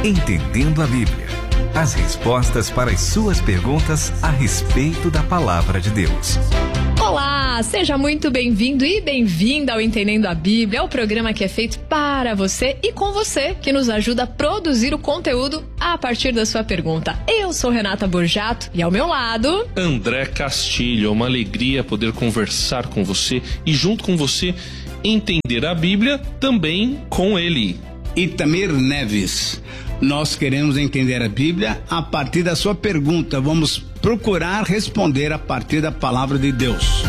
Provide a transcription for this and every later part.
Entendendo a Bíblia. As respostas para as suas perguntas a respeito da Palavra de Deus. Olá, seja muito bem-vindo e bem-vinda ao Entendendo a Bíblia, é o programa que é feito para você e com você, que nos ajuda a produzir o conteúdo a partir da sua pergunta. Eu sou Renata Borjato e ao meu lado... André Castilho. É uma alegria poder conversar com você e junto com você entender a Bíblia também com ele. Itamir Neves. Nós queremos entender a Bíblia a partir da sua pergunta. Vamos procurar responder a partir da palavra de Deus.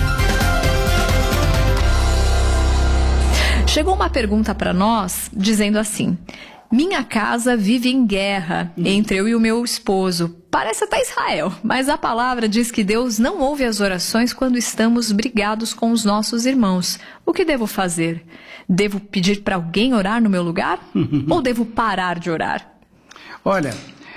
Chegou uma pergunta para nós dizendo assim: minha casa vive em guerra entre eu e o meu esposo. Parece até Israel, mas a palavra diz que Deus não ouve as orações quando estamos brigados com os nossos irmãos. O que devo fazer? Devo pedir para alguém orar no meu lugar? Ou devo parar de orar? Olha,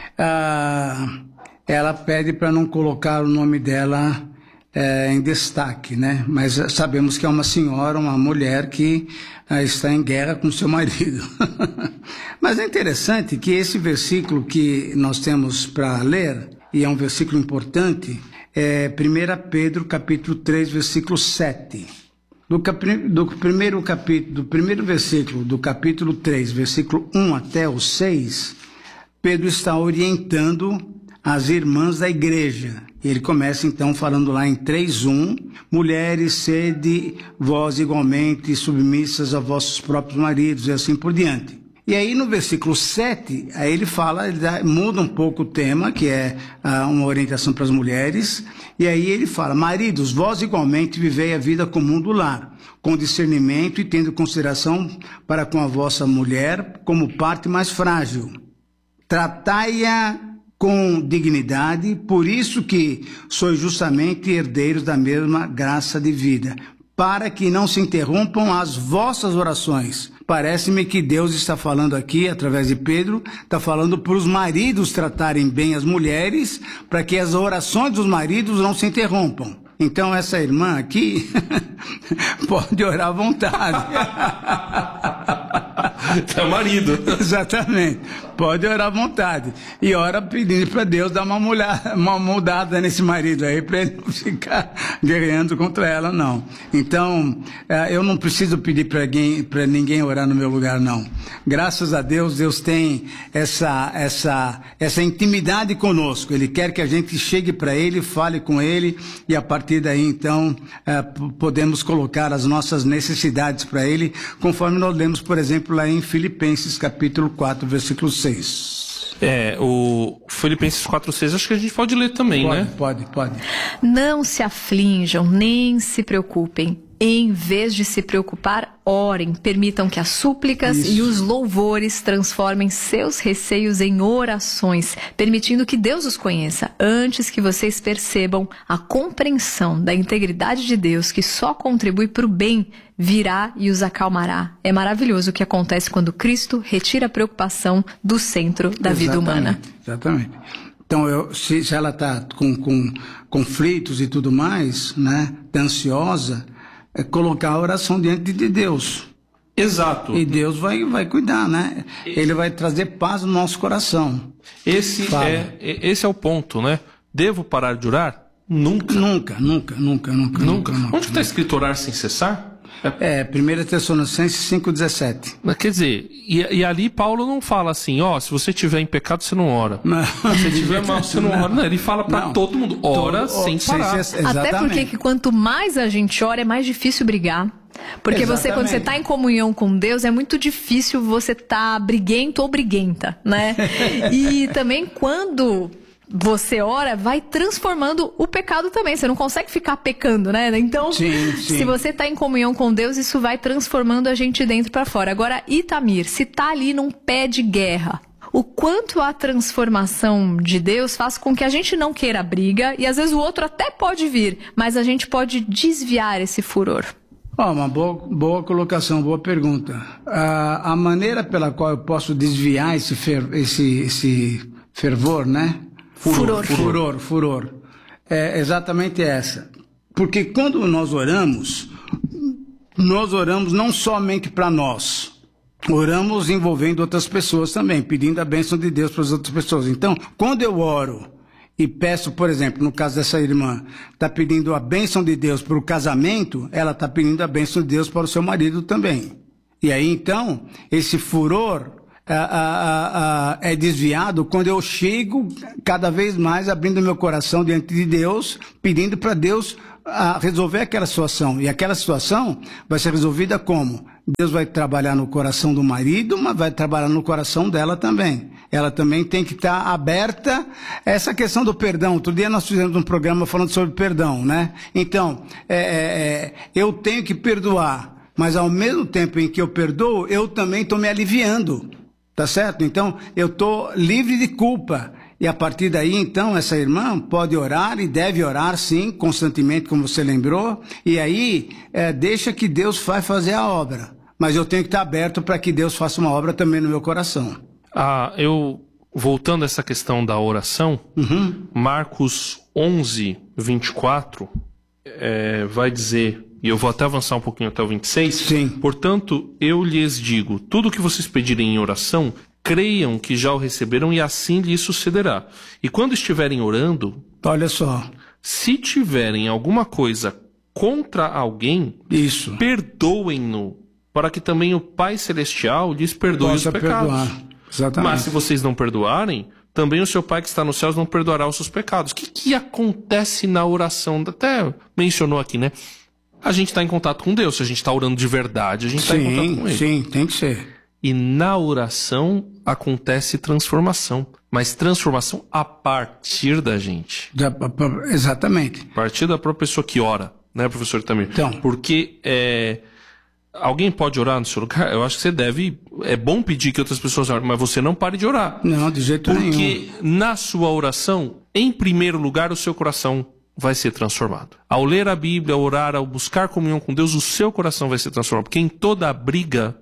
ela pede para não colocar o nome dela em destaque, né? Mas sabemos que é uma senhora, uma mulher que está em guerra com seu marido. Mas é interessante que esse versículo que nós temos para ler, e é um versículo importante, é 1 Pedro capítulo 3, versículo 7. Do primeiro versículo do capítulo 3, versículo 1 até o 6, Pedro está orientando as irmãs da igreja. Ele começa então falando lá em 3:1, mulheres, sede vós igualmente submissas a vossos próprios maridos, e assim por diante. E aí no versículo 7, aí ele fala, muda um pouco o tema, que é uma orientação para as mulheres, e aí ele fala: maridos, vós igualmente vivei a vida comum do lar, com discernimento e tendo consideração para com a vossa mulher como parte mais frágil. Tratai-a com dignidade, por isso que sois justamente herdeiros da mesma graça de vida, para que não se interrompam as vossas orações. Parece-me que Deus está falando aqui, através de Pedro, está falando para os maridos tratarem bem as mulheres, para que as orações dos maridos não se interrompam. Então essa irmã aqui pode orar à vontade. É marido. Exatamente. Pode orar à vontade. E ora pedindo para Deus dar uma mudada nesse marido aí, para ele não ficar guerreando contra ela, não. Então, eu não preciso pedir para ninguém orar no meu lugar, não. Graças a Deus, Deus tem essa intimidade conosco. Ele quer que a gente chegue para Ele, fale com Ele, e a partir daí, então, podemos colocar as nossas necessidades para Ele, conforme nós lemos, por exemplo, lá em Filipenses capítulo 4, versículo 6. O Filipenses 4:6, acho que a gente pode ler também, né? Pode. Não se aflinjam, nem se preocupem. Em vez de se preocupar, orem. Permitam que as súplicas e os louvores transformem seus receios em orações, permitindo que Deus os conheça, antes que vocês percebam a compreensão da integridade de Deus, que só contribui para o bem, virá e os acalmará. É maravilhoso o que acontece quando Cristo retira a preocupação do centro da vida humana. Exatamente. Então, se ela está com conflitos e tudo mais, né, tá ansiosa, é colocar a oração diante de Deus. Exato. E Deus vai cuidar, né? Ele vai trazer paz no nosso coração. Esse é o ponto, né? Devo parar de orar? Nunca. Nunca. Onde está escrito orar sem cessar? 1 Tessalonicenses 5:17. Quer dizer, e ali Paulo não fala assim, se você tiver em pecado, você não ora. Não. Se você tiver mal, você não ora. Não, ele fala para todo mundo, ora sem parar. Até porque que quanto mais a gente ora, é mais difícil brigar. Porque quando você está em comunhão com Deus, é muito difícil você estar briguento ou briguenta, né? E também quando você ora, vai transformando o pecado também. Você não consegue ficar pecando, né? Então, se você está em comunhão com Deus, isso vai transformando a gente de dentro para fora. Agora, Itamir, se está ali num pé de guerra, o quanto a transformação de Deus faz com que a gente não queira briga, e às vezes o outro até pode vir, mas a gente pode desviar esse furor. Uma boa colocação, boa pergunta. A maneira pela qual eu posso desviar esse fervor, né? Furor. É exatamente essa. Porque quando nós oramos não somente para nós, oramos envolvendo outras pessoas também, pedindo a bênção de Deus para as outras pessoas. Então, quando eu oro e peço, por exemplo, no caso dessa irmã, está pedindo a bênção de Deus para o casamento, ela está pedindo a bênção de Deus para o seu marido também. E aí, então, esse furor é desviado quando eu chego cada vez mais abrindo meu coração diante de Deus, pedindo para Deus resolver aquela situação. E aquela situação vai ser resolvida como? Deus vai trabalhar no coração do marido, mas vai trabalhar no coração dela também. Ela também tem que estar aberta a essa questão do perdão. Outro dia nós fizemos um programa falando sobre perdão, né? Então, eu tenho que perdoar, mas ao mesmo tempo em que eu perdoo, eu também estou me aliviando, tá certo? Então, eu estou livre de culpa. E a partir daí, então, essa irmã pode orar e deve orar, sim, constantemente, como você lembrou. E aí, deixa que Deus vai fazer a obra. Mas eu tenho que estar aberto para que Deus faça uma obra também no meu coração. Voltando a essa questão da oração, Marcos 11, 24, vai dizer, e eu vou até avançar um pouquinho até o 26. Sim. Portanto, eu lhes digo, tudo que vocês pedirem em oração, creiam que já o receberam e assim lhes sucederá. E quando estiverem orando, olha só, se tiverem alguma coisa contra alguém, isso, perdoem-no, para que também o Pai Celestial lhes perdoe os pecados. Perdoar. Exatamente. Mas se vocês não perdoarem, também o seu Pai que está nos céus não perdoará os seus pecados. O que acontece na oração? Até mencionou aqui, né? A gente está em contato com Deus. Se a gente está orando de verdade, a gente está em contato com Ele. Sim, tem que ser. E na oração acontece transformação. Mas transformação a partir da gente. Exatamente. A partir da própria pessoa que ora, né, professor Itamir? Então. Porque alguém pode orar no seu lugar? Eu acho que você deve... É bom pedir que outras pessoas orem, mas você não pare de orar. Não, de jeito nenhum. Porque na sua oração, em primeiro lugar, o seu coração vai ser transformado. Ao ler a Bíblia, ao orar, ao buscar comunhão com Deus, o seu coração vai ser transformado. Porque em toda briga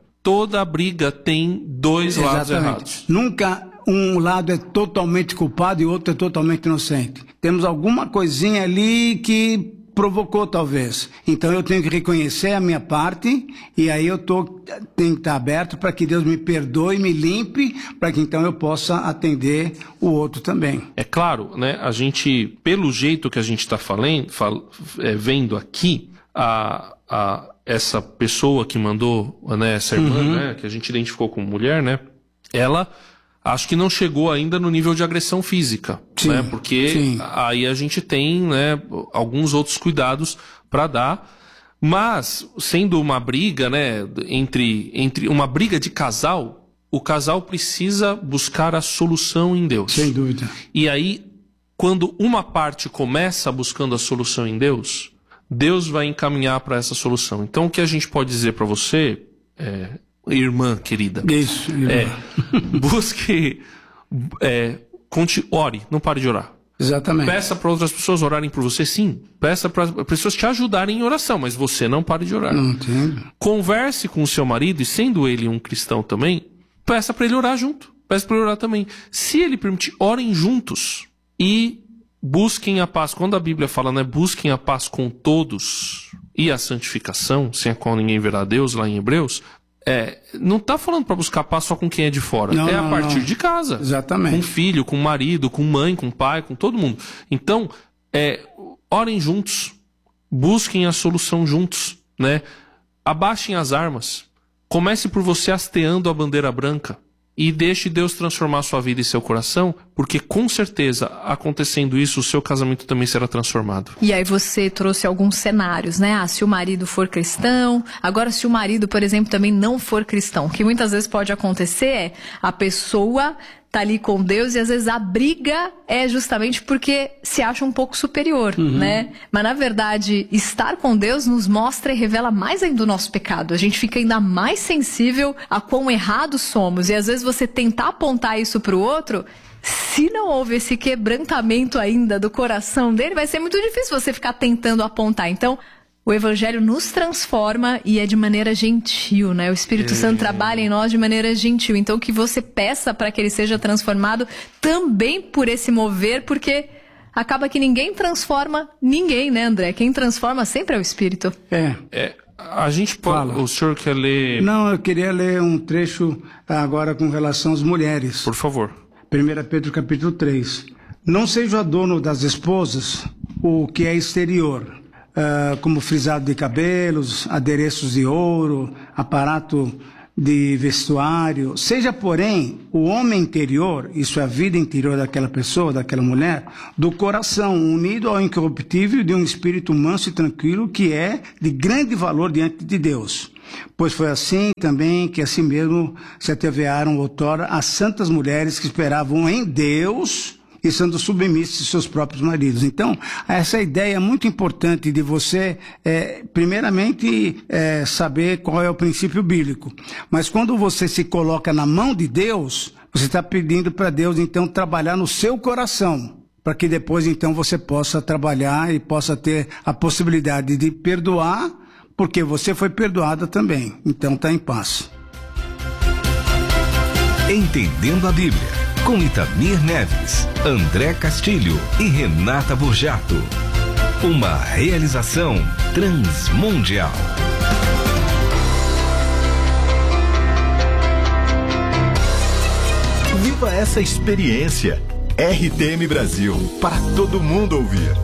tem dois lados errados. Nunca um lado é totalmente culpado e o outro é totalmente inocente. Temos alguma coisinha ali que provocou, talvez. Então eu tenho que reconhecer a minha parte e aí tenho que estar aberto para que Deus me perdoe, me limpe, para que então eu possa atender o outro também. É claro, né? A gente, pelo jeito que a gente está vendo aqui, essa pessoa que mandou, né, essa irmã, né, que a gente identificou como mulher, né, ela acho que não chegou ainda no nível de agressão física, sim, né, porque aí a gente tem, né, alguns outros cuidados para dar, mas sendo uma briga, né, entre uma briga de casal, o casal precisa buscar a solução em Deus. Sem dúvida. E aí, quando uma parte começa buscando a solução em Deus, Deus vai encaminhar para essa solução. Então, o que a gente pode dizer para você, irmã querida, isso, irmã. Busque, ore, não pare de orar. Exatamente. Peça para outras pessoas orarem por você, sim. Peça para pessoas te ajudarem em oração, mas você não pare de orar. Não entendo. Converse com o seu marido, e sendo ele um cristão também, peça para ele orar junto. Peça para ele orar também. Se ele permitir, orem juntos. E busquem a paz. Quando a Bíblia fala, né, busquem a paz com todos e a santificação, sem a qual ninguém verá Deus, lá em Hebreus, não está falando para buscar paz só com quem é de fora. Não, a partir de casa. Exatamente. Com filho, com marido, com mãe, com pai, com todo mundo. Então, orem juntos. Busquem a solução juntos, né? Abaixem as armas. Comece por você hasteando a bandeira branca. E deixe Deus transformar sua vida e seu coração, porque com certeza, acontecendo isso, o seu casamento também será transformado. E aí você trouxe alguns cenários, né? Se o marido for cristão, agora se o marido, por exemplo, também não for cristão, o que muitas vezes pode acontecer a pessoa tá ali com Deus e às vezes a briga é justamente porque se acha um pouco superior, né? Mas na verdade, estar com Deus nos mostra e revela mais ainda o nosso pecado. A gente fica ainda mais sensível a quão errados somos. E às vezes você tentar apontar isso pro outro, se não houve esse quebrantamento ainda do coração dele, vai ser muito difícil você ficar tentando apontar. Então, o Evangelho nos transforma e é de maneira gentil, né? O Espírito Santo trabalha em nós de maneira gentil. Então, que você peça para que ele seja transformado também por esse mover, porque acaba que ninguém transforma ninguém, né, André? Quem transforma sempre é o Espírito. A gente pode... Fala. O senhor quer ler... Não, eu queria ler um trecho agora com relação às mulheres. Por favor. 1 Pedro capítulo 3. Não seja o dono das esposas o que é exterior, como frisado de cabelos, adereços de ouro, aparato de vestuário. Seja, porém, o homem interior, isso é a vida interior daquela pessoa, daquela mulher, do coração, unido ao incorruptível de um espírito manso e tranquilo, que é de grande valor diante de Deus. Pois foi assim também que assim mesmo se atevearam outrora as santas mulheres que esperavam em Deus e sendo submissas aos seus próprios maridos. Então, essa ideia é muito importante de você, primeiramente, saber qual é o princípio bíblico. Mas quando você se coloca na mão de Deus, você está pedindo para Deus, então, trabalhar no seu coração, para que depois, então, você possa trabalhar e possa ter a possibilidade de perdoar, porque você foi perdoada também. Então, está em paz. Entendendo a Bíblia, com Itamir Neves, André Castilho e Renata Burjato. Uma realização transmundial. Viva essa experiência. RTM Brasil, para todo mundo ouvir.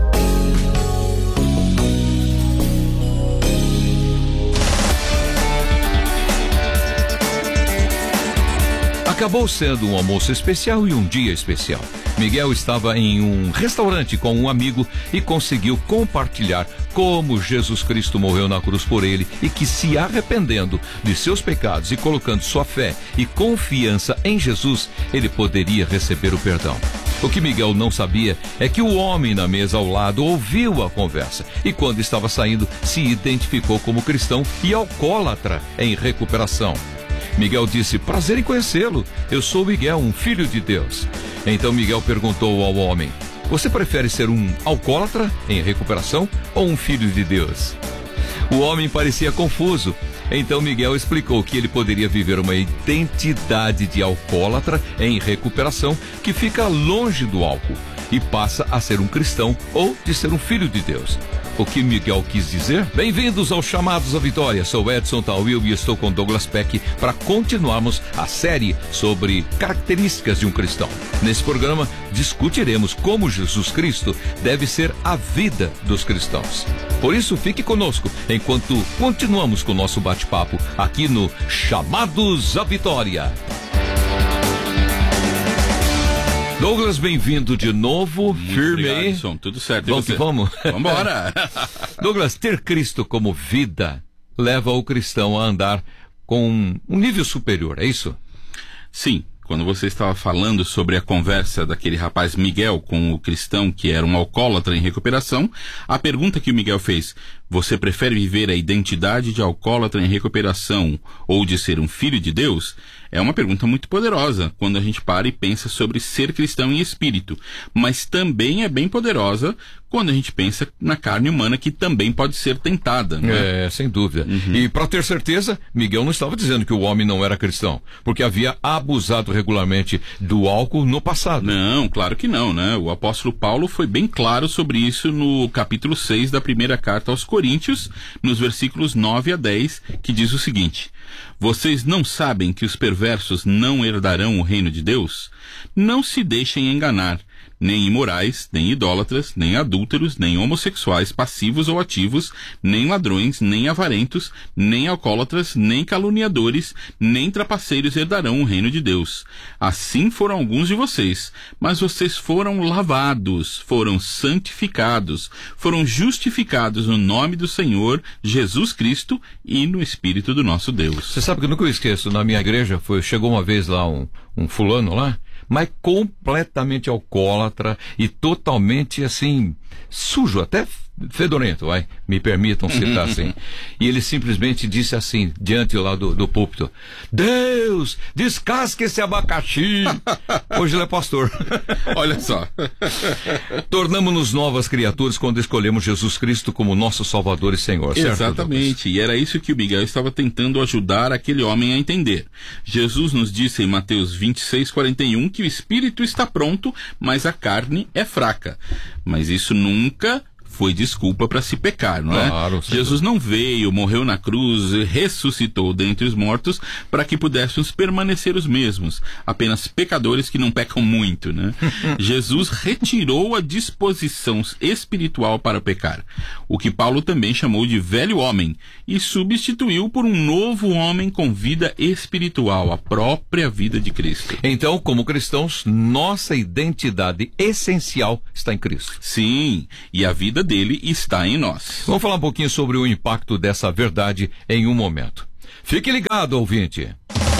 Acabou sendo um almoço especial e um dia especial. Miguel estava em um restaurante com um amigo e conseguiu compartilhar como Jesus Cristo morreu na cruz por ele e que, se arrependendo de seus pecados e colocando sua fé e confiança em Jesus, ele poderia receber o perdão. O que Miguel não sabia é que o homem na mesa ao lado ouviu a conversa e, quando estava saindo, se identificou como cristão e alcoólatra em recuperação. Miguel disse: prazer em conhecê-lo, eu sou Miguel, um filho de Deus. Então Miguel perguntou ao homem: você prefere ser um alcoólatra em recuperação ou um filho de Deus? O homem parecia confuso. Então Miguel explicou que ele poderia viver uma identidade de alcoólatra em recuperação que fica longe do álcool e passa a ser um cristão ou de ser um filho de Deus. O que Miguel quis dizer? Bem-vindos aos Chamados à Vitória. Sou Edson Tawil e estou com Douglas Peck para continuarmos a série sobre características de um cristão. Nesse programa, discutiremos como Jesus Cristo deve ser a vida dos cristãos. Por isso, fique conosco enquanto continuamos com o nosso bate-papo aqui no Chamados à Vitória. Douglas, bem-vindo de novo. Muito firme obrigado, aí. Edson. Tudo certo. Vamos que vamos? Vambora. Douglas, ter Cristo como vida leva o cristão a andar com um nível superior, é isso? Sim. Quando você estava falando sobre a conversa daquele rapaz Miguel com o cristão que era um alcoólatra em recuperação, a pergunta que o Miguel fez: você prefere viver a identidade de alcoólatra em recuperação ou de ser um filho de Deus? É uma pergunta muito poderosa quando a gente para e pensa sobre ser cristão em espírito, mas também é bem poderosa quando a gente pensa na carne humana, que também pode ser tentada, não é? Sem dúvida. E para ter certeza, Miguel não estava dizendo que o homem não era cristão, porque havia abusado regularmente do álcool no passado. Não, claro que não, né? O apóstolo Paulo foi bem claro sobre isso no capítulo 6 da primeira carta aos Coríntios, nos versículos 9 a 10, que diz o seguinte: vocês não sabem que os perversos não herdarão o reino de Deus? Não se deixem enganar. Nem imorais, nem idólatras, nem adúlteros, nem homossexuais passivos ou ativos, nem ladrões, nem avarentos, nem alcoólatras, nem caluniadores, nem trapaceiros herdarão o reino de Deus. Assim foram alguns de vocês, mas vocês foram lavados, foram santificados, foram justificados no nome do Senhor Jesus Cristo e no Espírito do nosso Deus. Você sabe que eu nunca esqueço, na minha igreja chegou uma vez lá um fulano lá, mas completamente alcoólatra e totalmente assim, sujo, até fedorento, me permitam citar assim. E ele simplesmente disse assim, diante lá do púlpito: Deus, descasque esse abacaxi. Hoje ele é pastor. Olha só. Tornamos-nos novas criaturas quando escolhemos Jesus Cristo como nosso Salvador e Senhor, certo? Exatamente, e era isso que o Miguel estava tentando ajudar aquele homem a entender. Jesus nos disse em Mateus 26:41 que o espírito está pronto, mas a carne é fraca. Mas isso nunca foi desculpa para se pecar, não é? Claro, Jesus não veio, morreu na cruz, ressuscitou dentre os mortos para que pudéssemos permanecer os mesmos, apenas pecadores que não pecam muito, né? Jesus retirou a disposição espiritual para pecar, o que Paulo também chamou de velho homem, e substituiu por um novo homem com vida espiritual, a própria vida de Cristo. Então, como cristãos, nossa identidade essencial está em Cristo. Sim, e a vida dele está em nós. Vamos falar um pouquinho sobre o impacto dessa verdade em um momento. Fique ligado, ouvinte.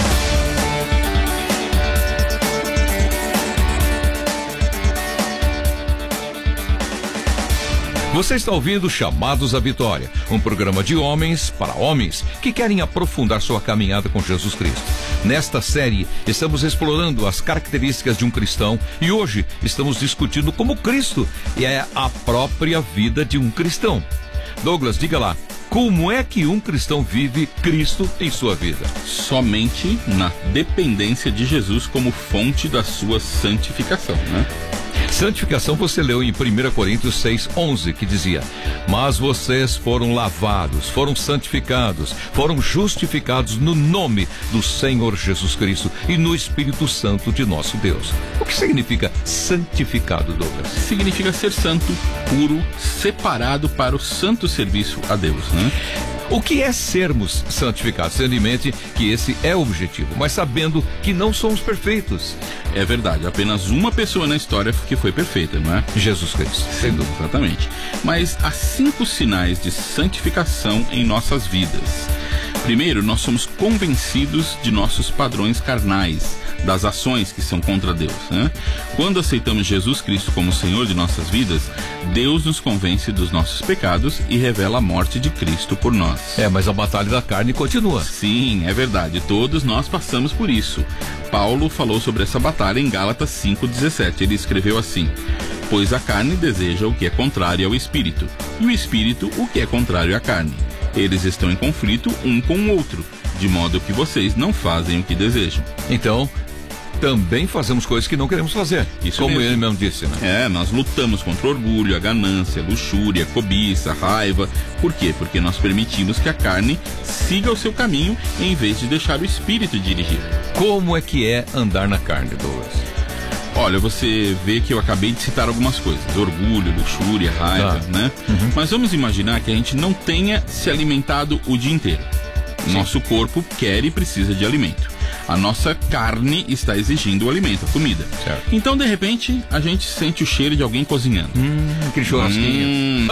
Você está ouvindo Chamados à Vitória, um programa de homens para homens que querem aprofundar sua caminhada com Jesus Cristo. Nesta série, estamos explorando as características de um cristão e hoje estamos discutindo como Cristo é a própria vida de um cristão. Douglas, diga lá, como é que um cristão vive Cristo em sua vida? Somente na dependência de Jesus como fonte da sua santificação, né? Santificação você leu em 1 Coríntios 6:11, que dizia: mas vocês foram lavados, foram santificados, foram justificados no nome do Senhor Jesus Cristo e no Espírito Santo de nosso Deus. O que significa santificado, Douglas? Significa ser santo, puro, separado para o santo serviço a Deus, né? O que é sermos santificados? Tendo em mente que esse é o objetivo, mas sabendo que não somos perfeitos. É verdade, apenas uma pessoa na história que foi perfeita, não é? Jesus Cristo. Sem dúvida, exatamente. Mas há 5 sinais de santificação em nossas vidas. Primeiro, nós somos convencidos de nossos padrões carnais, das ações que são contra Deus, né? Quando aceitamos Jesus Cristo como Senhor de nossas vidas, Deus nos convence dos nossos pecados e revela a morte de Cristo por nós. Mas a batalha da carne continua. Sim, é verdade, todos nós passamos por isso. Paulo falou sobre essa batalha em Gálatas 5:17. Ele escreveu assim: pois a carne deseja o que é contrário ao Espírito, e o Espírito o que é contrário à carne. Eles estão em conflito um com o outro, de modo que vocês não fazem o que desejam. Então, também fazemos coisas que não queremos fazer. Isso como mesmo. Ele mesmo disse, né? Nós lutamos contra o orgulho, a ganância, a luxúria, a cobiça, a raiva. Por quê? Porque nós permitimos que a carne siga o seu caminho em vez de deixar o Espírito dirigir. Como é que é andar na carne, Douglas? Olha, você vê que eu acabei de citar algumas coisas: orgulho, luxúria, raiva, né? Uhum. Mas vamos imaginar que a gente não tenha se alimentado o dia inteiro. Nosso corpo quer e precisa de alimento. A nossa carne está exigindo o alimento, a comida. Certo. Então, de repente, a gente sente o cheiro de alguém cozinhando. Aquele churrasquinho.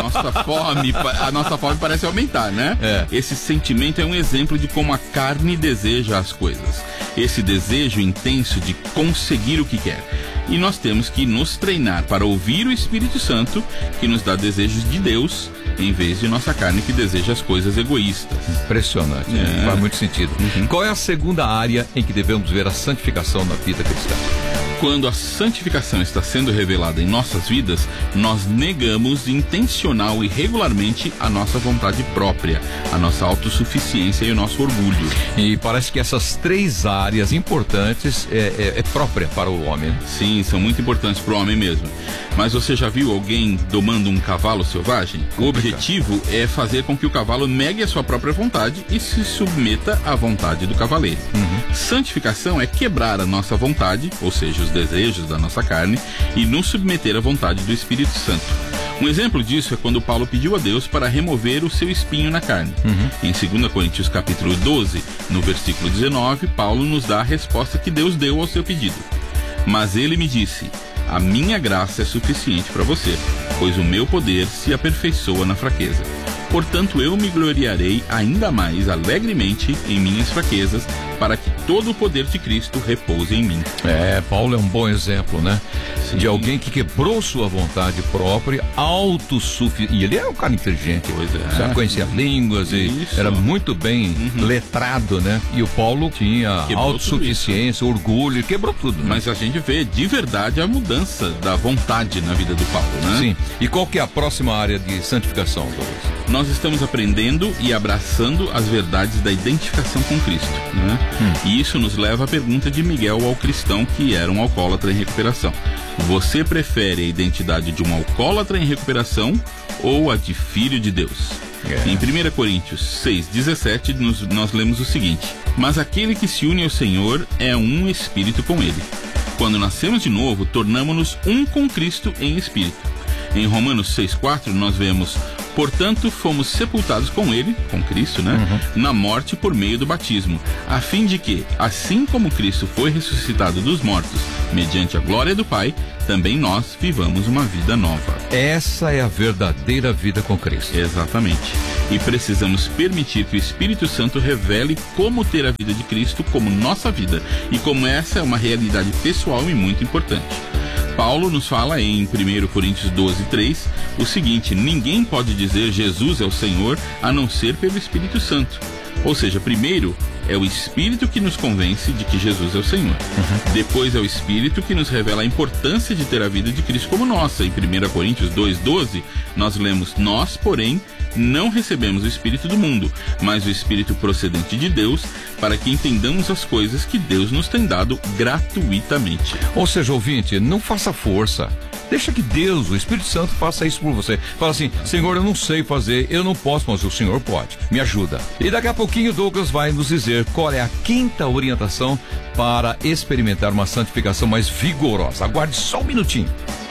A nossa fome parece aumentar, né? Esse sentimento é um exemplo de como a carne deseja as coisas. Esse desejo intenso de conseguir o que quer. E nós temos que nos treinar para ouvir o Espírito Santo, que nos dá desejos de Deus, em vez de nossa carne que deseja as coisas egoístas. Impressionante, faz muito sentido. Qual é a segunda área em que devemos ver a santificação na vida cristã? Quando a santificação está sendo revelada em nossas vidas, nós negamos intencional e regularmente a nossa vontade própria, a nossa autossuficiência e o nosso orgulho. E parece que essas 3 áreas importantes é própria para o homem. Sim, são muito importantes para o homem mesmo. Mas você já viu alguém domando um cavalo selvagem? O objetivo é fazer com que o cavalo negue a sua própria vontade e se submeta à vontade do cavaleiro. Santificação é quebrar a nossa vontade, ou seja, os desejos da nossa carne, e nos submeter à vontade do Espírito Santo. Um exemplo disso é quando Paulo pediu a Deus para remover o seu espinho na carne. Em 2 Coríntios capítulo 12, no versículo 19, Paulo nos dá a resposta que Deus deu ao seu pedido. Mas ele me disse: a minha graça é suficiente para você, pois o meu poder se aperfeiçoa na fraqueza. Portanto, eu me gloriarei ainda mais alegremente em minhas fraquezas, para que todo o poder de Cristo repouse em mim. Paulo é um bom exemplo, né? Sim. De alguém que quebrou sua vontade própria, autossuficiente. E ele era um cara inteligente. Pois é. Já conhecia línguas e era muito bem letrado, né? E o Paulo tinha autossuficiência, orgulho, quebrou tudo. Né? Mas a gente vê de verdade a mudança da vontade na vida do Paulo, né? Sim. E qual que é a próxima área de santificação, Douglas? Nós estamos aprendendo e abraçando as verdades da identificação com Cristo, né? E isso nos leva à pergunta de Miguel ao cristão que era um alcoólatra em recuperação: você prefere a identidade de um alcoólatra em recuperação ou a de Filho de Deus. Em 1 Coríntios 6,17, nós lemos o seguinte: mas aquele que se une ao Senhor é um espírito com Ele. Quando nascemos de novo, tornamo-nos um com Cristo em espírito. Em Romanos 6,4 nós vemos: portanto, fomos sepultados com Ele, com Cristo, na morte por meio do batismo, a fim de que, assim como Cristo foi ressuscitado dos mortos, mediante a glória do Pai, também nós vivamos uma vida nova. Essa é a verdadeira vida com Cristo. Exatamente. E precisamos permitir que o Espírito Santo revele como ter a vida de Cristo como nossa vida, e como essa é uma realidade pessoal e muito importante. Paulo nos fala em 1 Coríntios 12,3 o seguinte: ninguém pode dizer Jesus é o Senhor a não ser pelo Espírito Santo. Ou seja, primeiro é o Espírito que nos convence de que Jesus é o Senhor. Depois é o Espírito que nos revela a importância de ter a vida de Cristo como nossa. Em 1 Coríntios 2,12 nós lemos: nós, porém, não recebemos o Espírito do mundo, mas o Espírito procedente de Deus, para que entendamos as coisas que Deus nos tem dado gratuitamente. Ou seja, ouvinte, não faça força. Deixa que Deus, o Espírito Santo, faça isso por você. Fala assim: Senhor, eu não sei fazer, eu não posso, mas o Senhor pode. Me ajuda. E daqui a pouquinho Douglas vai nos dizer qual é a quinta orientação para experimentar uma santificação mais vigorosa. Aguarde só um minutinho.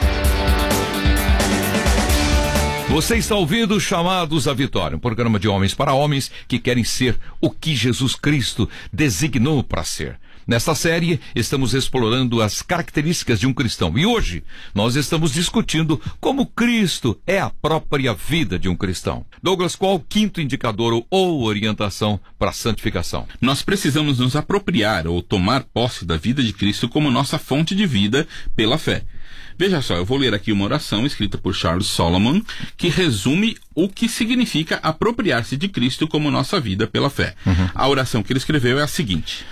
Você está ouvindo Chamados à Vitória, um programa de homens para homens que querem ser o que Jesus Cristo designou para ser. Nesta série, estamos explorando as características de um cristão. E hoje, nós estamos discutindo como Cristo é a própria vida de um cristão. Douglas, qual o quinto indicador ou orientação para a santificação? Nós precisamos nos apropriar ou tomar posse da vida de Cristo como nossa fonte de vida pela fé. Veja só, eu vou ler aqui uma oração escrita por Charles Solomon, que resume o que significa apropriar-se de Cristo como nossa vida pela fé. A oração que ele escreveu é a seguinte: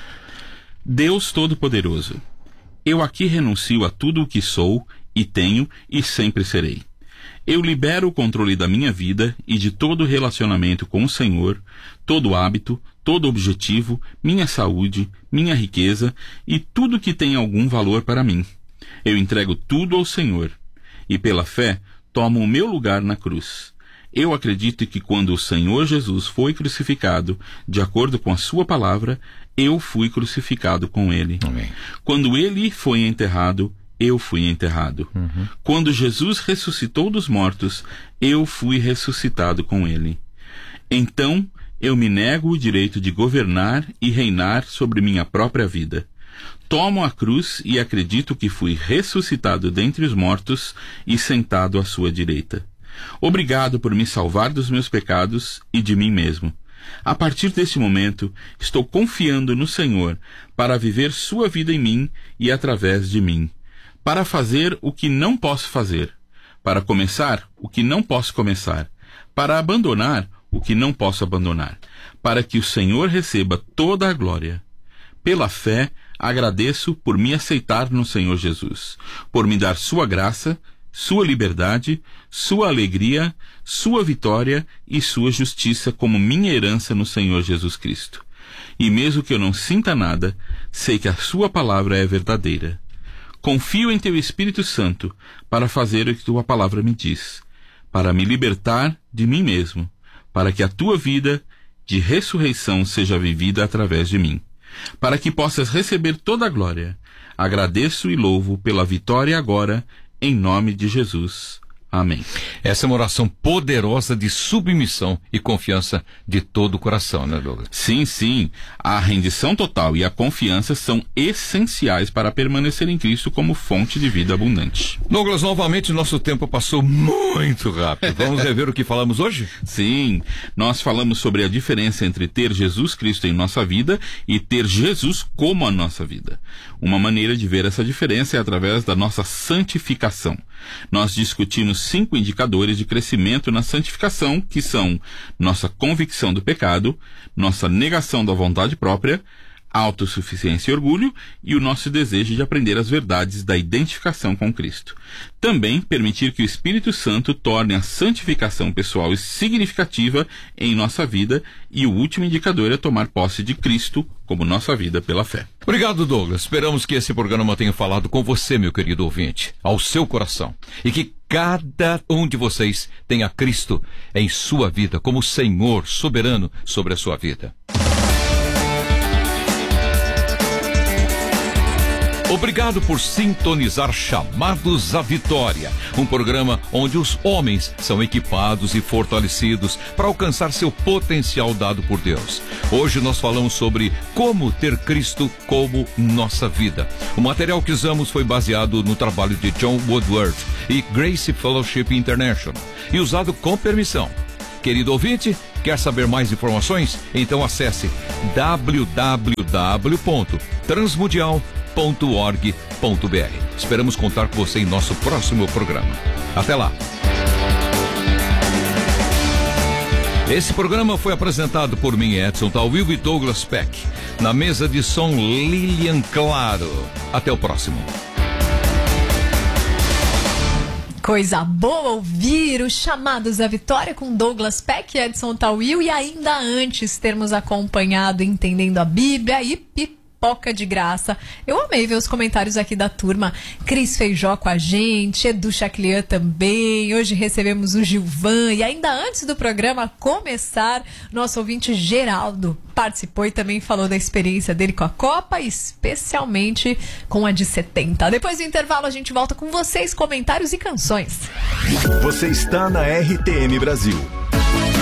Deus Todo-Poderoso, eu aqui renuncio a tudo o que sou e tenho e sempre serei. Eu libero o controle da minha vida e de todo relacionamento com o Senhor, todo hábito, todo objetivo, minha saúde, minha riqueza e tudo que tem algum valor para mim. Eu entrego tudo ao Senhor e, pela fé, tomo o meu lugar na cruz. Eu acredito que quando o Senhor Jesus foi crucificado, de acordo com a sua palavra, eu fui crucificado com ele. Amém. Quando ele foi enterrado, eu fui enterrado. Quando Jesus ressuscitou dos mortos, eu fui ressuscitado com ele. Então, eu me nego o direito de governar e reinar sobre minha própria vida. Tomo a cruz e acredito que fui ressuscitado dentre os mortos e sentado à sua direita. Obrigado por me salvar dos meus pecados e de mim mesmo. A partir deste momento, estou confiando no Senhor para viver sua vida em mim e através de mim, para fazer o que não posso fazer, para começar o que não posso começar, para abandonar o que não posso abandonar, para que o Senhor receba toda a glória. Pela fé, agradeço por me aceitar no Senhor Jesus, por me dar sua graça, sua liberdade, sua alegria, sua vitória e sua justiça como minha herança no Senhor Jesus Cristo. E mesmo que eu não sinta nada, sei que a sua palavra é verdadeira. Confio em teu Espírito Santo para fazer o que tua palavra me diz, para me libertar de mim mesmo, para que a tua vida de ressurreição seja vivida através de mim, para que possas receber toda a glória. Agradeço e louvo pela vitória agora, em nome de Jesus. Amém. Essa é uma oração poderosa de submissão e confiança de todo o coração, né, Douglas? Sim, sim. A rendição total e a confiança são essenciais para permanecer em Cristo como fonte de vida abundante. Douglas, novamente nosso tempo passou muito rápido. Vamos rever o que falamos hoje? Sim. Nós falamos sobre a diferença entre ter Jesus Cristo em nossa vida e ter Jesus como a nossa vida. Uma maneira de ver essa diferença é através da nossa santificação. Nós discutimos 5 indicadores de crescimento na santificação, que são nossa convicção do pecado, nossa negação da vontade própria, autossuficiência e orgulho, e o nosso desejo de aprender as verdades da identificação com Cristo. Também permitir que o Espírito Santo torne a santificação pessoal significativa em nossa vida, e o último indicador é tomar posse de Cristo como nossa vida pela fé. Obrigado, Douglas. Esperamos que esse programa tenha falado com você, meu querido ouvinte, ao seu coração, e que cada um de vocês tenha Cristo em sua vida, como Senhor soberano sobre a sua vida. Obrigado por sintonizar Chamados à Vitória, um programa onde os homens são equipados e fortalecidos para alcançar seu potencial dado por Deus. Hoje nós falamos sobre como ter Cristo como nossa vida. O material que usamos foi baseado no trabalho de John Woodward e Grace Fellowship International e usado com permissão. Querido ouvinte, quer saber mais informações? Então acesse www.transmundial.org.br. Esperamos contar com você em nosso próximo programa. Até lá! Esse programa foi apresentado por mim, Edson Tawil e Douglas Peck. Na mesa de som, Lilian Claro. Até o próximo. Coisa boa ouvir os Chamados à Vitória com Douglas Peck e Edson Tawil, e ainda antes termos acompanhado Entendendo a Bíblia e Pipoca de Graça. Eu amei ver os comentários aqui da turma. Cris Feijó com a gente, Edu Chaclian também. Hoje recebemos o Gilvan, e ainda antes do programa começar, nosso ouvinte Geraldo participou e também falou da experiência dele com a Copa, especialmente com a de 70. Depois do intervalo a gente volta com vocês, comentários e canções. Você está na RTM Brasil.